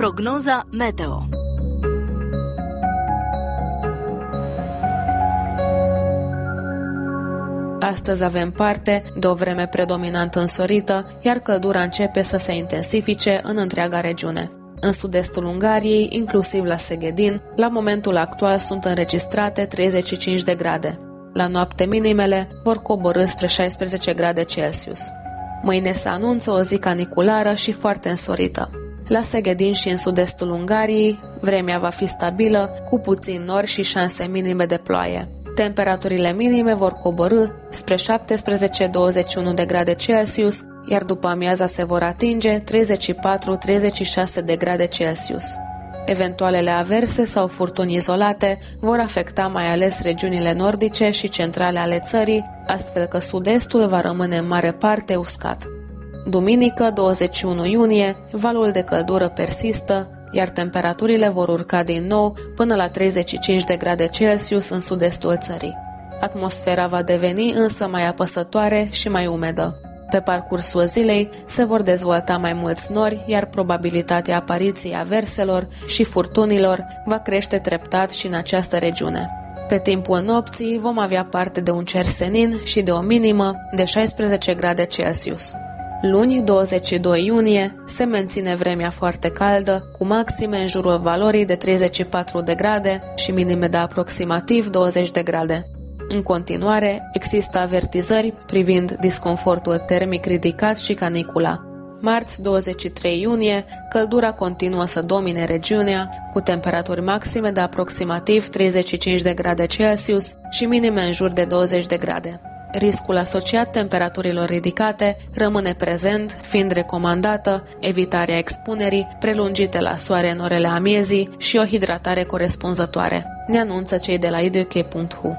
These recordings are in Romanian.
Prognoza meteo. Astăzi avem parte de o vreme predominant însorită, iar căldura începe să se intensifice în întreaga regiune. În sud-estul Ungariei, inclusiv la Szegedin, la momentul actual sunt înregistrate 35 de grade. La noapte minimele vor coborî spre 16 grade Celsius. Mâine se anunță o zi caniculară și foarte însorită. La Szegedin și în sud-estul Ungariei, vremea va fi stabilă, cu puțin nori și șanse minime de ploaie. Temperaturile minime vor coborî spre 17-21 de grade Celsius, iar după amiaza se vor atinge 34-36 de grade Celsius. Eventualele averse sau furtuni izolate vor afecta mai ales regiunile nordice și centrale ale țării, astfel că sud-estul va rămâne în mare parte uscat. Duminică, 21 iunie, valul de căldură persistă, iar temperaturile vor urca din nou până la 35 de grade Celsius în sud-estul țării. Atmosfera va deveni însă mai apăsătoare și mai umedă. Pe parcursul zilei se vor dezvolta mai mulți nori, iar probabilitatea apariției averselor și furtunilor va crește treptat și în această regiune. Pe timpul nopții vom avea parte de un cer senin și de o minimă de 16 grade Celsius. Luni, 22 iunie, se menține vremea foarte caldă, cu maxime în jurul valorii de 34 de grade și minime de aproximativ 20 de grade. În continuare, există avertizări privind disconfortul termic ridicat și canicula. Marți, 23 iunie, căldura continuă să domine regiunea, cu temperaturi maxime de aproximativ 35 de grade Celsius și minime în jur de 20 de grade. Riscul asociat temperaturilor ridicate rămâne prezent, fiind recomandată evitarea expunerii prelungite la soare în orele amiezii și o hidratare corespunzătoare, ne anunță cei de la iduc.hu.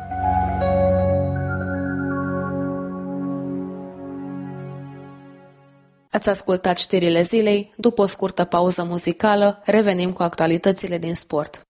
Ați ascultat știrile zilei, după o scurtă pauză muzicală, revenim cu actualitățile din sport.